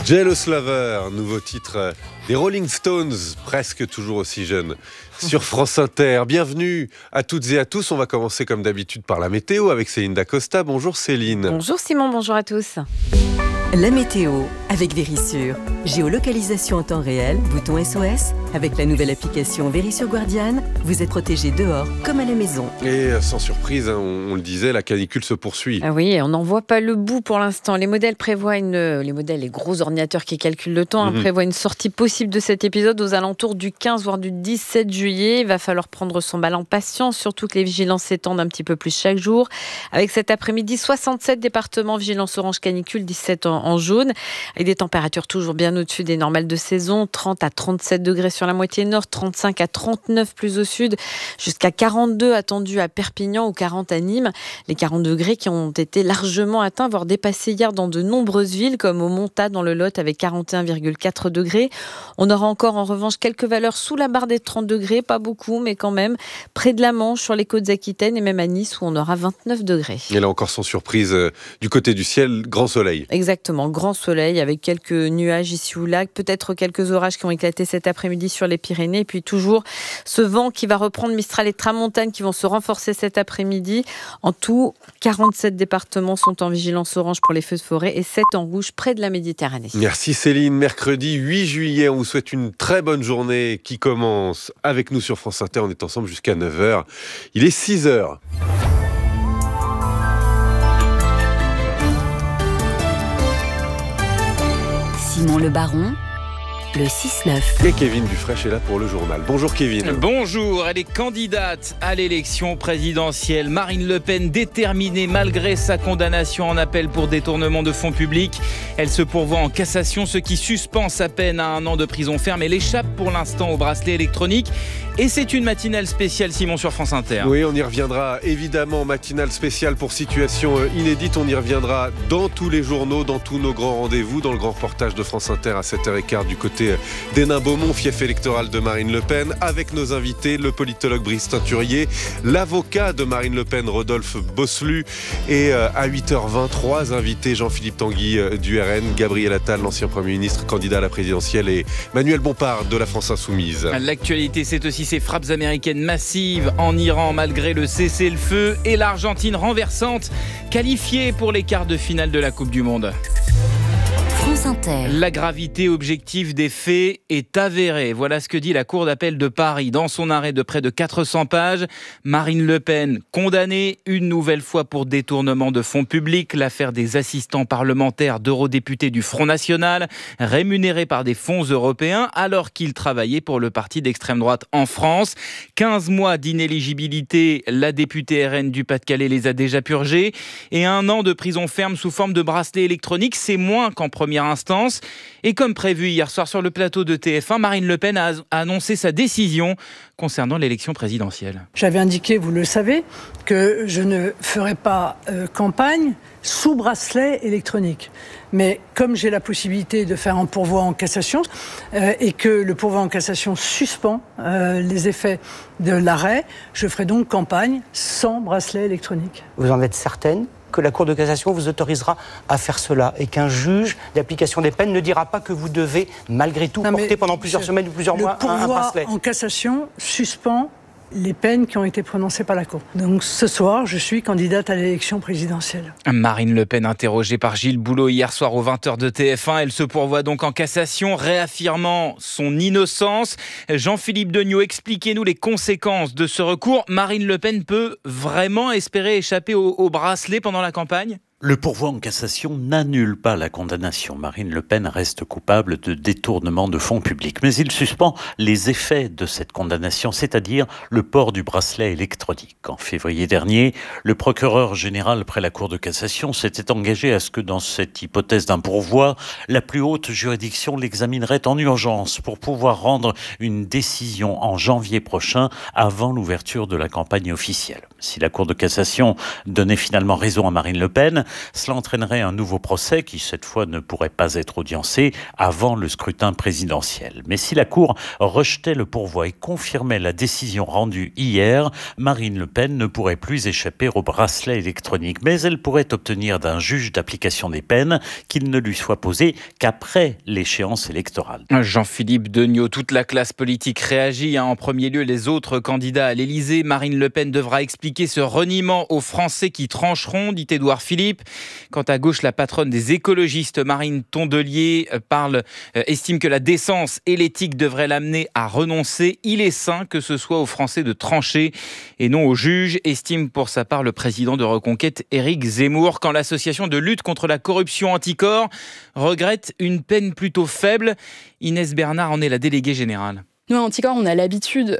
Jealous Lover, nouveau titre des Rolling Stones, presque toujours aussi jeunes, sur France Inter. Bienvenue à toutes et à tous. On va commencer comme d'habitude par la météo avec Céline Dacosta. Bonjour Céline. Bonjour Simon, bonjour à tous. La météo avec Verisure. Géolocalisation en temps réel, bouton SOS. Avec la nouvelle application Verisure Guardian, vous êtes protégé dehors comme à la maison. Et sans surprise, on le disait, la canicule se poursuit. Ah oui, on n'en voit pas le bout pour l'instant. Les modèles prévoient les gros ordinateurs qui calculent le temps, prévoient une sortie possible de cet épisode aux alentours du 15 voire du 17 juillet. Il va falloir prendre son mal en patience, surtout que les vigilances s'étendent un petit peu plus chaque jour. Avec cet après-midi, 67 départements vigilance orange canicule, 17 en jaune, avec des températures toujours bien au-dessus des normales de saison, 30 à 37 degrés sur la moitié nord, 35 à 39 plus au sud, jusqu'à 42 attendus à Perpignan ou 40 à Nîmes. Les 40 degrés qui ont été largement atteints, voire dépassés hier dans de nombreuses villes, comme au Montat dans le Lot avec 41,4 degrés. On aura encore en revanche quelques valeurs sous la barre des 30 degrés, pas beaucoup, mais quand même, près de la Manche, sur les côtes aquitaines et même à Nice où on aura 29 degrés. Et là encore sans surprise, du côté du ciel, grand soleil. Exactement, grand soleil avec quelques nuages ici ou là, peut-être quelques orages qui ont éclaté cet après-midi sur les Pyrénées, et puis toujours ce vent qui va reprendre, Mistral et Tramontane qui vont se renforcer cet après-midi. En tout, 47 départements sont en vigilance orange pour les feux de forêt et 7 en rouge près de la Méditerranée. Merci Céline. Mercredi 8 juillet, on vous souhaite une très bonne journée qui commence avec nous sur France Inter. On est ensemble jusqu'à 9h. Il est 6h. Simon Le Baron, le 6-9. Et Kevin Dufresne est là pour le journal. Bonjour Kevin. Bonjour, elle est candidate à l'élection présidentielle. Marine Le Pen déterminée malgré sa condamnation en appel pour détournement de fonds publics. Elle se pourvoit en cassation, ce qui suspend sa peine à 1 an de prison ferme. Elle échappe pour l'instant au bracelet électronique. Et c'est une matinale spéciale, Simon, sur France Inter. Oui, on y reviendra évidemment, matinale spéciale pour situation inédite. On y reviendra dans tous les journaux, dans tous nos grands rendez-vous, dans le grand reportage de France Inter à 7h15 du côté d'Hénin-Beaumont, fief électoral de Marine Le Pen, avec nos invités, le politologue Brice Teinturier, l'avocat de Marine Le Pen, Rodolphe Bosselu, et à 8h20, 3 invités, Jean-Philippe Tanguy du RN, Gabriel Attal, l'ancien Premier ministre, candidat à la présidentielle, et Manuel Bompard de la France Insoumise. L'actualité, c'est aussi ces frappes américaines massives en Iran malgré le cessez-le-feu et l'Argentine renversante, qualifiée pour les quarts de finale de la Coupe du Monde. La gravité objective des faits est avérée. Voilà ce que dit la Cour d'appel de Paris dans son arrêt de près de 400 pages. Marine Le Pen condamnée une nouvelle fois pour détournement de fonds publics. L'affaire des assistants parlementaires d'eurodéputés du Front National rémunérés par des fonds européens alors qu'ils travaillaient pour le parti d'extrême droite en France. 15 mois d'inéligibilité, la députée RN du Pas-de-Calais les a déjà purgés. Et 1 an de prison ferme sous forme de bracelet électronique, c'est moins qu'en première instance. Et comme prévu hier soir sur le plateau de TF1, Marine Le Pen a annoncé sa décision concernant l'élection présidentielle. J'avais indiqué, vous le savez, que je ne ferai pas campagne sous bracelet électronique. Mais comme j'ai la possibilité de faire un pourvoi en cassation et que le pourvoi en cassation suspend les effets de l'arrêt, je ferai donc campagne sans bracelet électronique. Vous en êtes certaine que la Cour de cassation vous autorisera à faire cela et qu'un juge d'application des peines ne dira pas que vous devez malgré tout porter pendant plusieurs semaines ou plusieurs mois un bracelet. Le pourvoi en cassation suspend les peines qui ont été prononcées par la Cour. Donc ce soir, je suis candidate à l'élection présidentielle. Marine Le Pen interrogée par Gilles Boulot hier soir aux 20h de TF1. Elle se pourvoit donc en cassation, réaffirmant son innocence. Jean-Philippe Degnaud, expliquez-nous les conséquences de ce recours. Marine Le Pen peut vraiment espérer échapper au bracelet pendant la campagne ? Le pourvoi en cassation n'annule pas la condamnation. Marine Le Pen reste coupable de détournement de fonds publics. Mais il suspend les effets de cette condamnation, c'est-à-dire le port du bracelet électronique. En février dernier, le procureur général près la Cour de cassation s'était engagé à ce que dans cette hypothèse d'un pourvoi, la plus haute juridiction l'examinerait en urgence pour pouvoir rendre une décision en janvier prochain avant l'ouverture de la campagne officielle. Si la Cour de cassation donnait finalement raison à Marine Le Pen, Cela entraînerait un nouveau procès qui, cette fois, ne pourrait pas être audiencé avant le scrutin présidentiel. Mais si la Cour rejetait le pourvoi et confirmait la décision rendue hier, Marine Le Pen ne pourrait plus échapper au bracelet électronique. Mais elle pourrait obtenir d'un juge d'application des peines qu'il ne lui soit posé qu'après l'échéance électorale. Jean-Philippe Degnaud, toute la classe politique réagit. En premier lieu, les autres candidats à l'Élysée. Marine Le Pen devra expliquer ce reniement aux Français qui trancheront, dit Édouard Philippe. Quant à gauche, la patronne des écologistes, Marine Tondelier, estime que la décence et l'éthique devraient l'amener à renoncer. Il est sain que ce soit aux Français de trancher et non aux juges, estime pour sa part le président de Reconquête, Éric Zemmour. Quand l'association de lutte contre la corruption Anticor regrette une peine plutôt faible, Inès Bernard en est la déléguée générale. Nous, à Anticor, on a l'habitude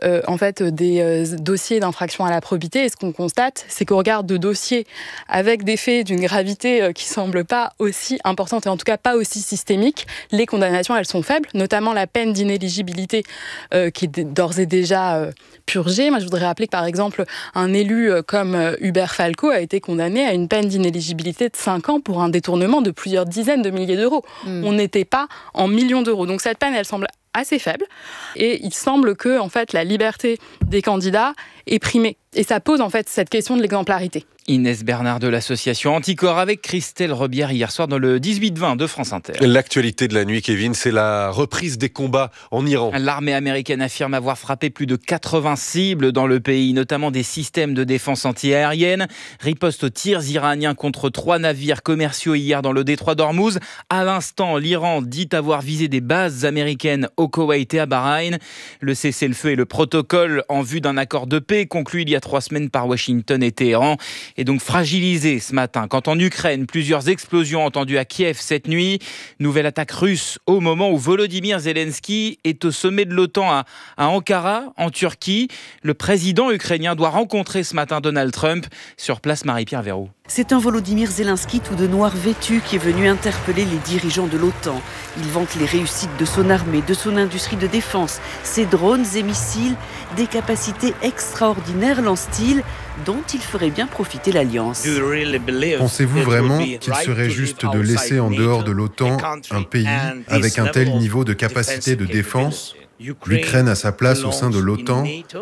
des dossiers d'infraction à la probité. Et ce qu'on constate, c'est qu'au regard de dossiers avec des faits d'une gravité qui ne semble pas aussi importante et en tout cas pas aussi systémique, les condamnations, elles sont faibles, notamment la peine d'inéligibilité qui est d'ores et déjà purgée. Moi, je voudrais rappeler que, par exemple, un élu comme Hubert Falco a été condamné à une peine d'inéligibilité de 5 ans pour un détournement de plusieurs dizaines de milliers d'euros. On n'était pas en millions d'euros. Donc cette peine, elle semble assez faible. Et il semble que, en fait, la liberté des candidats est primée. Et ça pose, en fait, cette question de l'exemplarité. Inès Bernard de l'association Anticor avec Christelle Rebière hier soir dans le 18-20 de France Inter. L'actualité de la nuit, Kevin, c'est la reprise des combats en Iran. L'armée américaine affirme avoir frappé plus de 80 cibles dans le pays, notamment des systèmes de défense anti-aérienne. Riposte aux tirs iraniens contre 3 navires commerciaux hier dans le détroit d'Ormuz. À l'instant, l'Iran dit avoir visé des bases américaines au Koweït et à Bahreïn. Le cessez-le-feu et le protocole en vue d'un accord de paix conclu il y a 3 semaines par Washington et Téhéran est donc fragilisé ce matin. Quand en Ukraine, plusieurs explosions entendues à Kiev cette nuit. Nouvelle attaque russe au moment où Volodymyr Zelensky est au sommet de l'OTAN à Ankara, en Turquie. Le président ukrainien doit rencontrer ce matin Donald Trump. Sur place, Marie-Pierre Verroux. C'est un Volodymyr Zelensky tout de noir vêtu qui est venu interpeller les dirigeants de l'OTAN. Il vante les réussites de son armée, de son industrie de défense, ses drones et missiles, des capacités extraordinaires, lance-t-il, dont il ferait bien profiter l'Alliance. Pensez-vous vraiment qu'il serait juste de laisser en dehors de l'OTAN un pays avec un tel niveau de capacité de défense ? L'Ukraine a sa place au sein de l'OTAN,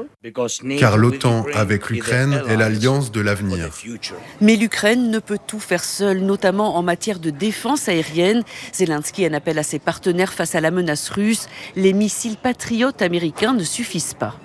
car l'OTAN avec l'Ukraine est l'alliance de l'avenir. Mais l'Ukraine ne peut tout faire seule, notamment en matière de défense aérienne. Zelensky en appelle à ses partenaires face à la menace russe. Les missiles patriotes américains ne suffisent pas.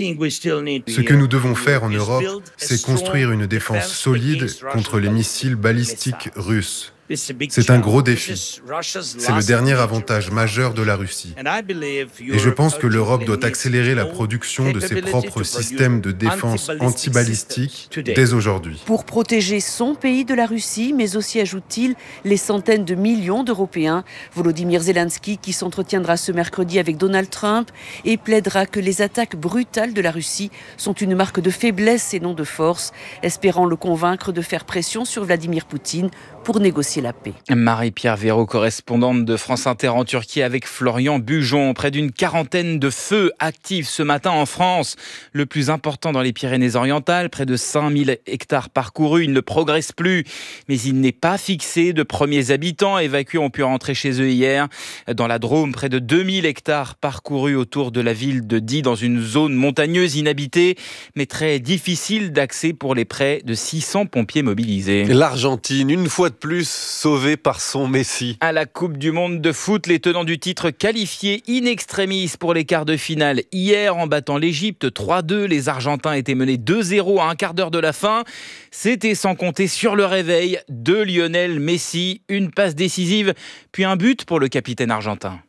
Ce que nous devons faire en Europe, c'est construire une défense solide contre les missiles balistiques russes. C'est un gros défi. C'est le dernier avantage majeur de la Russie. Et je pense que l'Europe doit accélérer la production de ses propres systèmes de défense antibalistiques dès aujourd'hui. Pour protéger son pays de la Russie, mais aussi, ajoute-t-il, les centaines de millions d'Européens. Volodymyr Zelensky, qui s'entretiendra ce mercredi avec Donald Trump et plaidera que les attaques brutales de la Russie sont une marque de faiblesse et non de force, espérant le convaincre de faire pression sur Vladimir Poutine pour négocier la paix. Marie-Pierre Verroux, correspondante de France Inter en Turquie avec Florian Bujon. Près d'une quarantaine de feux actifs ce matin en France. Le plus important dans les Pyrénées-Orientales, près de 5000 hectares parcourus. Il ne progresse plus, mais il n'est pas fixé. De premiers habitants évacués ont pu rentrer chez eux hier. Dans la Drôme, près de 2000 hectares parcourus autour de la ville de Die, dans une zone montagneuse inhabitée, mais très difficile d'accès pour les près de 600 pompiers mobilisés. L'Argentine, une fois de plus, sauvée par son Messi. À la Coupe du Monde de foot, les tenants du titre qualifiés in extremis pour les quarts de finale. Hier, en battant l'Égypte 3-2, les Argentins étaient menés 2-0 à un quart d'heure de la fin. C'était sans compter sur le réveil de Lionel Messi. Une passe décisive, puis un but pour le capitaine argentin.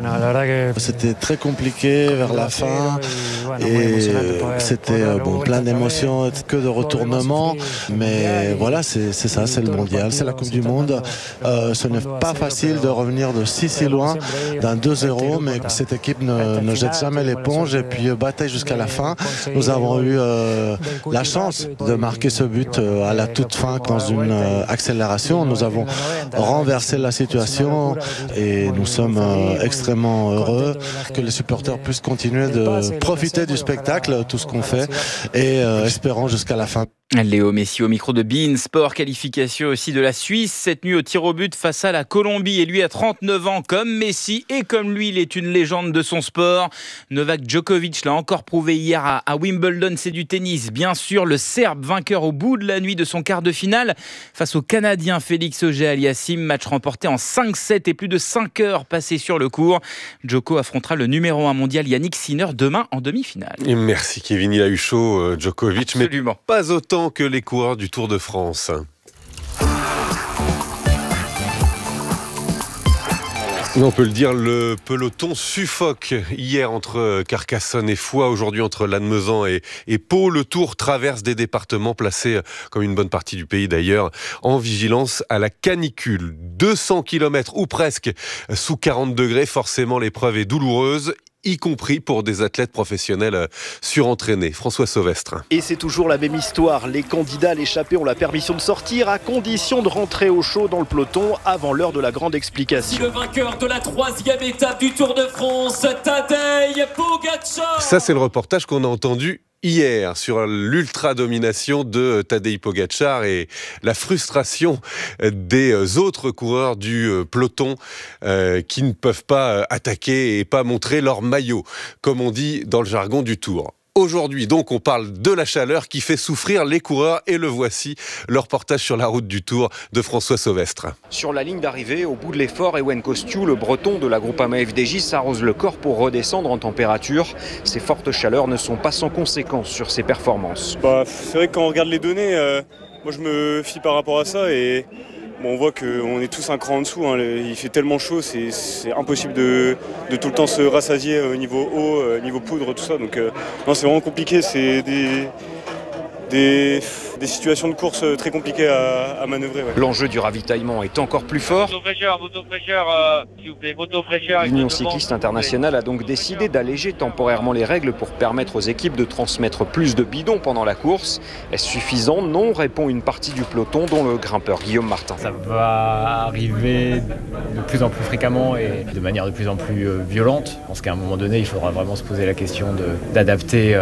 C'était très compliqué vers la fin et c'était plein d'émotions, que de retournements, mais voilà, c'est ça, c'est le mondial, c'est la Coupe du Monde. Ce n'est pas facile de revenir de si loin d'un 2-0, mais cette équipe ne jette jamais l'éponge et puis bataille jusqu'à la fin. Nous avons eu la chance de marquer ce but à la toute fin dans une accélération. Nous avons renversé la situation et nous sommes extrêmement heureux que les supporters puissent continuer de profiter du spectacle, tout ce qu'on fait, et espérons jusqu'à la fin. Léo Messi au micro de beIN Sport, qualification aussi de la Suisse cette nuit au tir au but face à la Colombie. Et lui a 39 ans comme Messi et comme lui, il est une légende de son sport. Novak Djokovic l'a encore prouvé hier à Wimbledon, c'est du tennis. Bien sûr, le Serbe vainqueur au bout de la nuit de son quart de finale face au Canadien Félix Auger-Aliassime. Match remporté en 5-7 et plus de 5 heures passées sur le court. Djoko affrontera le numéro 1 mondial Yannick Sinner demain en demi-finale. Et merci Kevin, il a eu chaud Djokovic, absolument, mais pas autant que les coureurs du Tour de France. On peut le dire, le peloton suffoque hier entre Carcassonne et Foix, aujourd'hui entre Lannemezan et Pau. Le Tour traverse des départements placés, comme une bonne partie du pays d'ailleurs, en vigilance à la canicule. 200 km ou presque sous 40 degrés, forcément l'épreuve est douloureuse, y compris pour des athlètes professionnels surentraînés. François Sauvestre. Et c'est toujours la même histoire. Les candidats à l'échappée ont la permission de sortir à condition de rentrer au chaud dans le peloton avant l'heure de la grande explication. Le vainqueur de la 3e étape du Tour de France, Tadej Pogačar. Ça, c'est le reportage qu'on a entendu hier sur l'ultra-domination de Tadej Pogačar et la frustration des autres coureurs du peloton qui ne peuvent pas attaquer et pas montrer leur maillot, comme on dit dans le jargon du Tour. Aujourd'hui, donc, on parle de la chaleur qui fait souffrir les coureurs et le voici, le reportage sur la route du Tour de François Sauvestre. Sur la ligne d'arrivée, au bout de l'effort, Ewen Kostiou, le breton de la Groupama FDJ, s'arrose le corps pour redescendre en température. Ces fortes chaleurs ne sont pas sans conséquences sur ses performances. C'est vrai que quand on regarde les données, moi je me fie par rapport à ça et on voit qu'on est tous un cran en dessous, hein. Il fait tellement chaud, c'est impossible de tout le temps se rassasier au niveau eau, niveau poudre, tout ça. Donc non, c'est vraiment compliqué, c'est des situations de course très compliquées à manœuvrer. Ouais. L'enjeu du ravitaillement est encore plus fort. L'Union cycliste internationale a donc décidé d'alléger temporairement les règles pour permettre aux équipes de transmettre plus de bidons pendant la course. Est-ce suffisant ? Non, répond une partie du peloton, dont le grimpeur Guillaume Martin. Ça va arriver de plus en plus fréquemment et de manière de plus en plus violente. Je pense qu'à un moment donné, il faudra vraiment se poser la question d'adapter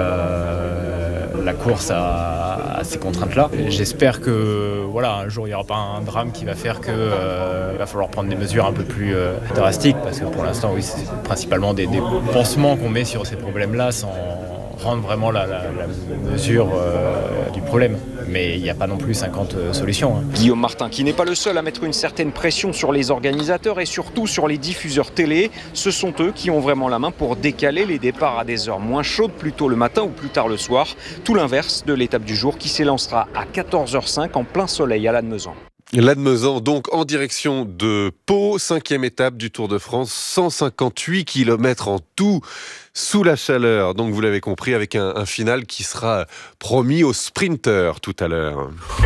la course à ces contraintes-là. J'espère que un jour il n'y aura pas un drame qui va faire qu'il va falloir prendre des mesures un peu plus drastiques, parce que pour l'instant, oui, c'est principalement des pansements qu'on met sur ces problèmes-là sans rendre vraiment la mesure du problème. Mais il n'y a pas non plus 50 solutions. Hein. Guillaume Martin, qui n'est pas le seul à mettre une certaine pression sur les organisateurs et surtout sur les diffuseurs télé. Ce sont eux qui ont vraiment la main pour décaler les départs à des heures moins chaudes, plus tôt le matin ou plus tard le soir. Tout l'inverse de l'étape du jour qui s'élancera à 14h05 en plein soleil à Lannemezan. Lannemezan, donc en direction de Pau, 5e étape du Tour de France, 158 km en tout, sous la chaleur. Donc vous l'avez compris, avec un final qui sera promis aux sprinteurs tout à l'heure.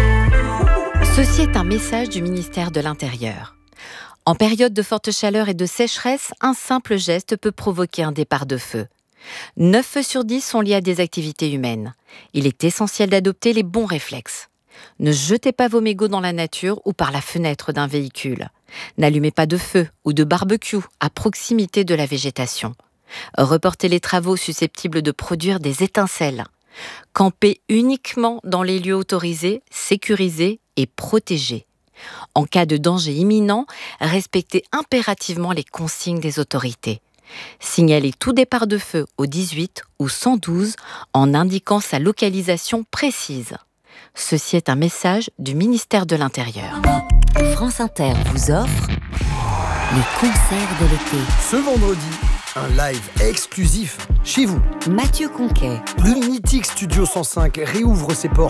Ceci est un message du ministère de l'Intérieur. En période de forte chaleur et de sécheresse, un simple geste peut provoquer un départ de feu. 9 feux sur 10 sont liés à des activités humaines. Il est essentiel d'adopter les bons réflexes. Ne jetez pas vos mégots dans la nature ou par la fenêtre d'un véhicule. N'allumez pas de feu ou de barbecue à proximité de la végétation. Reportez les travaux susceptibles de produire des étincelles. Campez uniquement dans les lieux autorisés, sécurisés et protégés. En cas de danger imminent, respectez impérativement les consignes des autorités. Signalez tout départ de feu au 18 ou 112 en indiquant sa localisation précise. Ceci est un message du ministère de l'Intérieur. France Inter vous offre les concerts de l'été. Ce vendredi, un live exclusif chez vous. Mathieu Conquet. Le mythique Studio 105 réouvre ses portes